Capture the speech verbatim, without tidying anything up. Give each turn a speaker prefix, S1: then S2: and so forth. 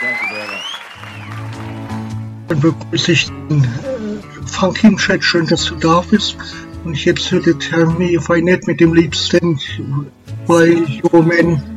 S1: Dann begrüße ich den äh, Funky im Chat. Schön, dass du da bist. Und jetzt hört der Tell Me If I Net mit dem liebsten bei Your Man